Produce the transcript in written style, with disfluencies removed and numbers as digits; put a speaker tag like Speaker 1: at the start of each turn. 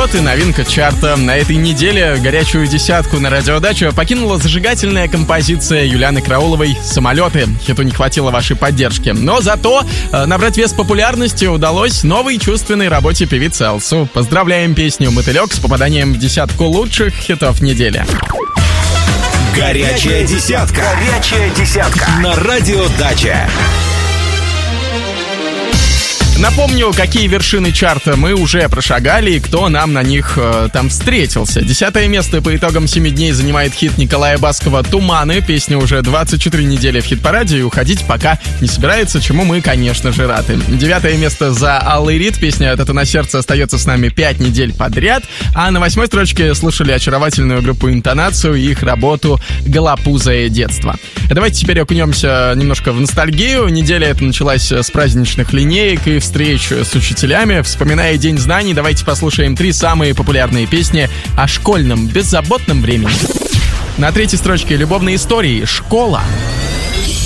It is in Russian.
Speaker 1: «Самолеты», новинка чарта. На этой неделе горячую десятку на радиодачу покинула зажигательная композиция Юлианы Карауловой «Самолеты». Хиту не хватило вашей поддержки. Но зато набрать вес популярности удалось новой чувственной работе певицы Алсу. Поздравляем песню «Мотылек» с попаданием в десятку лучших хитов недели.
Speaker 2: Горячая десятка. Горячая десятка. На радиодаче.
Speaker 1: Напомню, какие вершины чарта мы уже прошагали и кто нам на них там встретился. 10 место по итогам 7 дней занимает хит Николая Баскова «Туманы». Песня уже 24 недели в хит-параде и уходить пока не собирается, чему мы, конечно же, рады. 9 место за Аллой Рид. Песня «Тату на сердце» остается с нами 5 недель подряд. А на 8 строчке слушали очаровательную группу «Интонацию» и их работу «Голопузое детство». Давайте теперь окунемся немножко в ностальгию. Неделя эта началась с праздничных линеек и встреч с учителями. Вспоминая День знаний, давайте послушаем 3 самые популярные песни о школьном беззаботном времени. На 3-й строчке любовные истории «Школа».